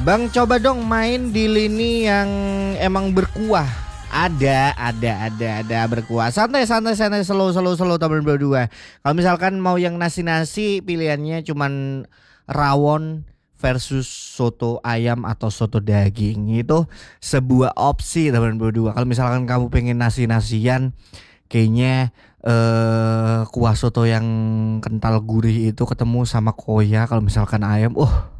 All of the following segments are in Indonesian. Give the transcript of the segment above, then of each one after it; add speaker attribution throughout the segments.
Speaker 1: Bang, coba dong main di lini yang emang berkuah. Ada berkuah. Santai, slow teman berdua. Kalau misalkan mau yang nasi-nasi, pilihannya cuman rawon versus soto ayam atau soto daging. Itu sebuah opsi teman berdua. Kalau misalkan kamu pengen nasi-nasian, kayaknya kuah soto yang kental gurih itu ketemu sama koya. Kalau misalkan ayam,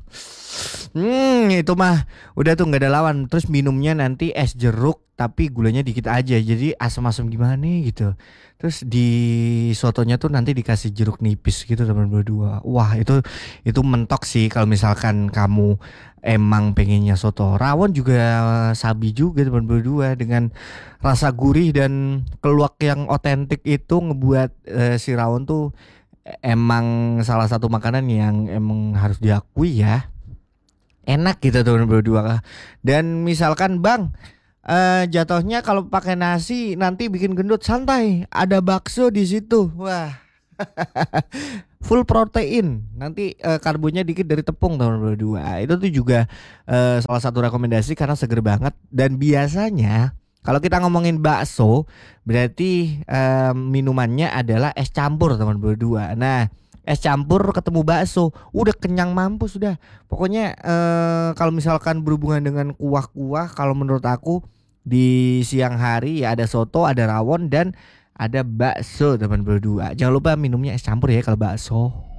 Speaker 1: itu mah udah tuh nggak ada lawan. Terus minumnya nanti es jeruk tapi gulanya dikit aja. Jadi asam-asam gimana nih gitu. Terus di sotonya tuh nanti dikasih jeruk nipis gitu teman berdua. Wah, itu mentok sih kalau misalkan kamu emang pengennya soto. Rawon juga sabi juga teman berdua dengan rasa gurih dan keluak yang otentik itu ngebuat si rawon tuh emang salah satu makanan yang emang harus diakui ya, enak gitu tuh berdua. Dan misalkan bang, jatuhnya kalau pakai nasi nanti bikin gendut, santai, ada bakso di situ. Wah, full protein, nanti karbonya dikit dari tepung teman berdua. Itu tuh juga salah satu rekomendasi karena seger banget. Dan biasanya kalau kita ngomongin bakso, berarti minumannya adalah es campur teman berdua. Nah, es campur ketemu bakso, udah kenyang mampus sudah. Pokoknya kalau misalkan berhubungan dengan kuah-kuah, kalau menurut aku di siang hari ya ada soto, ada rawon dan ada bakso teman berdua. Jangan lupa minumnya es campur ya kalau bakso.